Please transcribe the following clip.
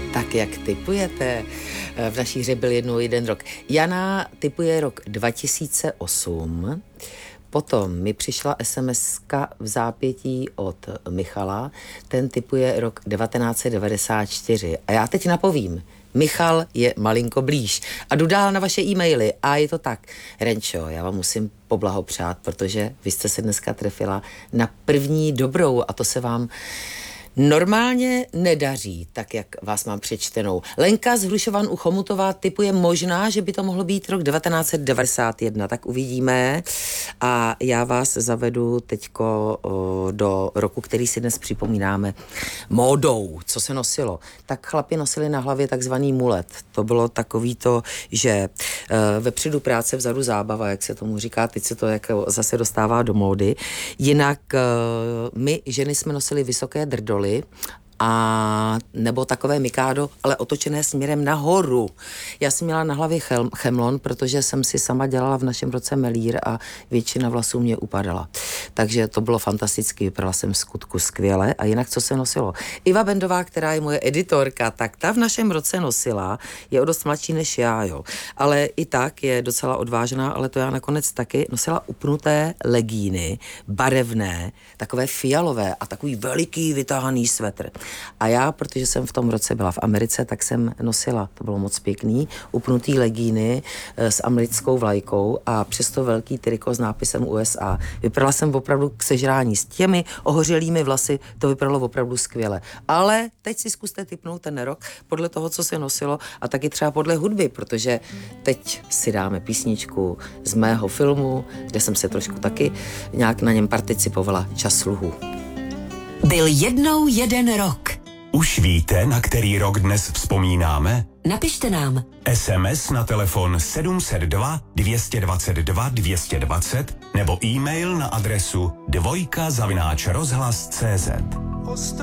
Tak jak tipujete? V naší hře byl jednou jeden rok. Jana tipuje rok 2008. Potom mi přišla SMS-ka v zápětí od Michala. Ten tipuje rok 1994. A já teď napovím. Michal je malinko blíž. A jdu dál na vaše e-maily. A je to tak. Renčo, já vám musím poblahopřát, protože vy jste se dneska trefila na první dobrou a to se vám normálně nedaří, tak jak vás mám přečtenou. Lenka z Hrušovan u Chomutová tipuje možná, že by to mohlo být rok 1991, tak uvidíme. A já vás zavedu teďko do roku, který si dnes připomínáme módou. Co se nosilo? Tak chlapi nosili na hlavě takzvaný mulet. To bylo takový to, že vepředu práce, vzadu zábava, jak se tomu říká, teď se to jako zase dostává do módy. Jinak my ženy jsme nosili vysoké drdoly, a nebo takové mikádo, ale otočené směrem nahoru. Já jsem měla na hlavě chemlon, protože jsem si sama dělala v našem roce melír a většina vlasů mě upadala. Takže to bylo fantastické, vypadala jsem v skutku skvěle. A jinak co se nosilo? Iva Bendová, která je moje editorka, tak ta v našem roce nosila, je o dost mladší než já, jo. Ale i tak je docela odvážná, ale to já nakonec taky nosila upnuté legíny, barevné, takové fialové a takový veliký vytáhaný svetr. A já, protože jsem v tom roce byla v Americe, tak jsem nosila, to bylo moc pěkný, upnutý legíny s americkou vlajkou a přesto velký triko s nápisem USA. Vypadala jsem opravdu k sežrání. S těmi ohořelými vlasy to vypadalo opravdu skvěle. Ale teď si zkuste tipnout ten rok podle toho, co se nosilo a taky třeba podle hudby, protože teď si dáme písničku z mého filmu, kde jsem se trošku taky nějak na něm participovala, Čas sluhů. Byl jednou jeden rok. Už víte, na který rok dnes vzpomínáme? Napište nám. SMS na telefon 702 222 220 nebo e-mail na adresu dvojka@rozhlas.cz.